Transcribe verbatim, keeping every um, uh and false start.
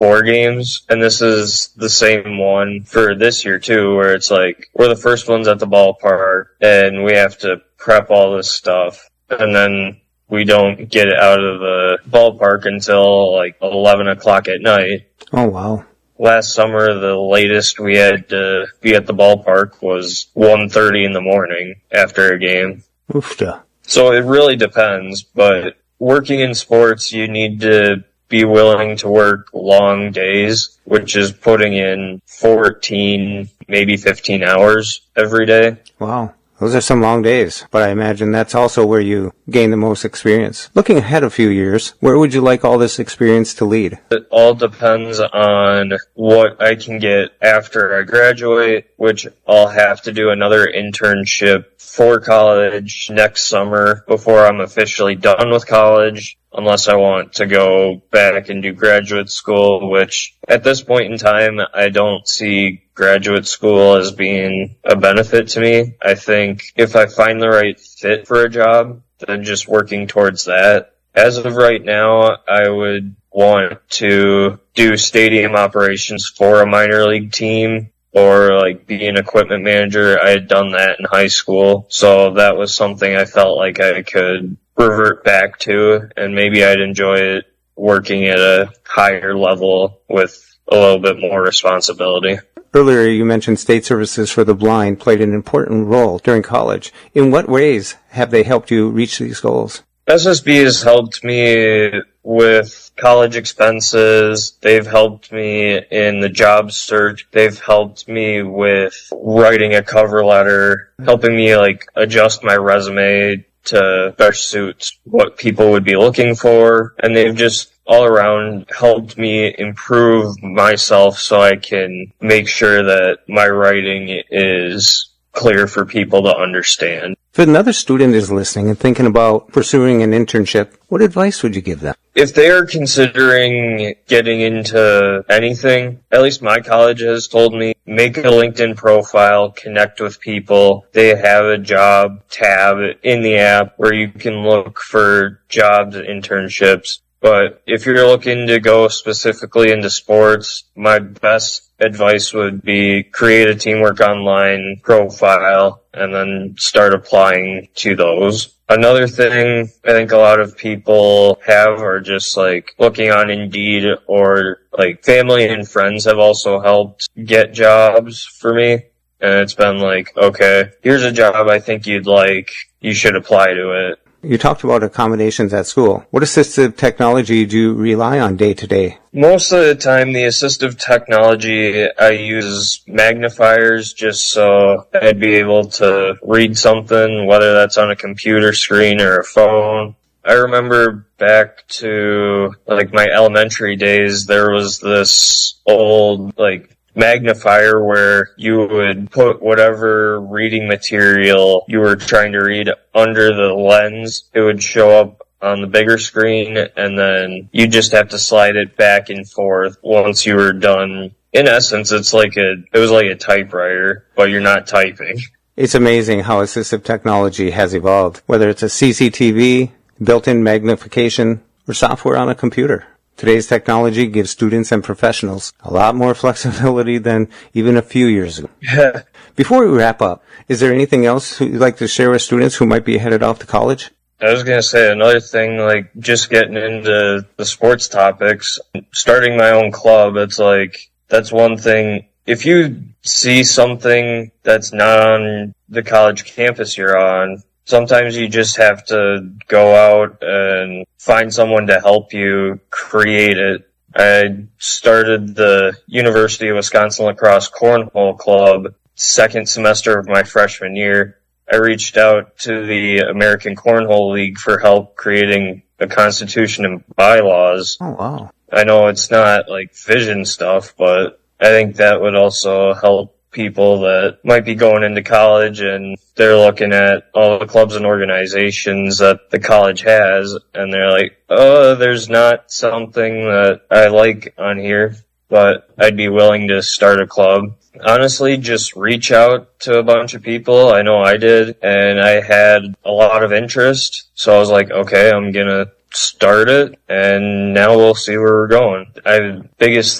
four games, and this is the same one for this year too, where it's like we're the first ones at the ballpark and we have to prep all this stuff, and then we don't get it out of the ballpark until like eleven o'clock at night. Oh, wow. Last summer, the latest we had to be at the ballpark was one thirty in the morning after a game. Oofta. So it really depends, but working in sports, you need to be willing to work long days, which is putting in fourteen, maybe fifteen hours every day. Wow. Those are some long days, but I imagine that's also where you gain the most experience. Looking ahead a few years, where would you like all this experience to lead? It all depends on what I can get after I graduate, which I'll have to do another internship for college next summer before I'm officially done with college, unless I want to go back and do graduate school, which at this point in time, I don't see graduate school as being a benefit to me. I think if I find the right fit for a job, then just working towards that. As of right now, I would want to do stadium operations for a minor league team or like be an equipment manager. I had done that in high school, so that was something I felt like I could revert back to, and maybe I'd enjoy it working at a higher level with a little bit more responsibility. Earlier, you mentioned State Services for the Blind played an important role during college. In what ways have they helped you reach these goals? S S B has helped me with college expenses. They've helped me in the job search. They've helped me with writing a cover letter, helping me like adjust my resume to best suit what people would be looking for. And they've just all around helped me improve myself so I can make sure that my writing is clear for people to understand. If another student is listening and thinking about pursuing an internship, what advice would you give them? If they are considering getting into anything, at least my college has told me, make a LinkedIn profile, connect with people. They have a job tab in the app where you can look for jobs and internships. But if you're looking to go specifically into sports, my best advice would be create a Teamwork Online profile and then start applying to those. Another thing I think a lot of people have are just like looking on Indeed, or like family and friends have also helped get jobs for me. And it's been like, okay, here's a job I think you'd like. You should apply to it. You talked about accommodations at school. What assistive technology do you rely on day to day? Most of the time, the assistive technology, I use magnifiers just so I'd be able to read something, whether that's on a computer screen or a phone. I remember back to like my elementary days, there was this old like magnifier where you would put whatever reading material you were trying to read under the lens. It would show up on the bigger screen, and then you just have to slide it back and forth once you were done. In essence, it's like a, it was like a typewriter, but you're not typing. It's amazing how assistive technology has evolved, whether it's a C C T V, built-in magnification, or software on a computer. Today's technology gives students and professionals a lot more flexibility than even a few years ago. Yeah. Before we wrap up, is there anything else you'd like to share with students who might be headed off to college? I was going to say another thing, like just getting into the sports topics, starting my own club. It's like, that's one thing. If you see something that's not on the college campus you're on, sometimes you just have to go out and find someone to help you create it. I started the University of Wisconsin Lacrosse Cornhole Club second semester of my freshman year. I reached out to the American Cornhole League for help creating a constitution and bylaws. Oh, wow. I know it's not like vision stuff, but I think that would also help people that might be going into college and they're looking at all the clubs and organizations that the college has, and they're like, oh, there's not something that I like on here, but I'd be willing to start a club. Honestly, just reach out to a bunch of people. I know I did, and I had a lot of interest, so I was like, okay, I'm gonna start it, and now we'll see where we're going. I biggest